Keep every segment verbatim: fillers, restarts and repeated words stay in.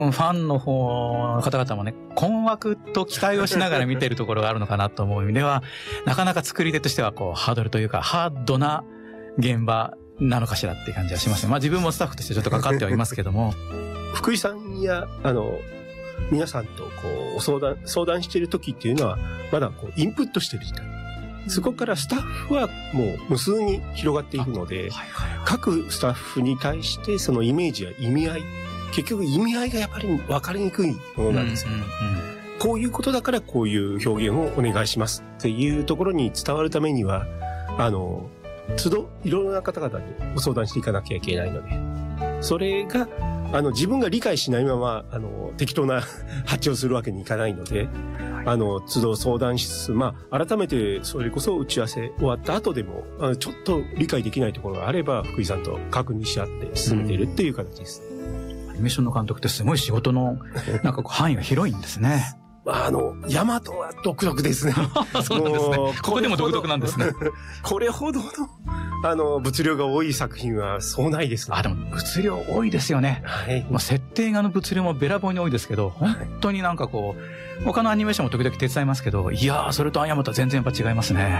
ファンの方の方々もね、困惑と期待をしながら見てるところがあるのかなと思う意味では、なかなか作り手としてはこう、ハードルというか、ハードな現場なのかしらっていう感じはしますね。まあ自分もスタッフとしてちょっとかかってはいますけども。 福井さんや、あの、皆さんとこう、お相談、相談している時っていうのは、まだこう、インプットしてる時代。そこからスタッフはもう無数に広がっていくので、はいはいはい、各スタッフに対してそのイメージや意味合い、結局意味合いがやっぱり分かりにくいものなんですよ。うんうんうん、こういうことだからこういう表現をお願いしますっていうところに伝わるためには、あの、都度いろいろな方々にご相談していかなきゃいけないので、それが、あの、自分が理解しないまま、あの、適当な発注をするわけにいかないので、あの、都度相談しつつ、まあ、改めてそれこそ打ち合わせ終わった後でも、あのちょっと理解できないところがあれば、福井さんと確認し合って進めているっていう形です。 うん、アニメーションの監督ってすごい仕事の、なんか範囲が広いんですね。 あの、ヤマトは独特ですね。 そうなんですね。ここでも独特なんですね。 これほどの、あの、物量が多い作品はそうないですね。 あ、でも物量多いですよね。はい。まあ、設定画の物量もべらぼうに多いですけど、本当になんかこう、他のアニメーションも時々手伝いますけど、いやー、それとヤマトは全然やっぱ違いますね。はい。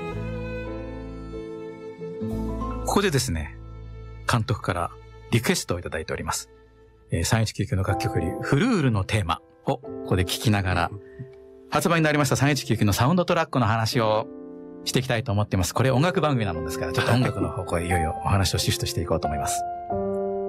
ここでですね、監督からリクエストをいただいております。えー、さんいちきゅうきゅうの楽曲より、フルールのテーマをここで聴きながら、発売になりましたさんいちきゅうきゅうのサウンドトラックの話をしていきたいと思っています。これ音楽番組なのですから、ちょっと音楽の方向へいよいよお話をシフトしていこうと思います。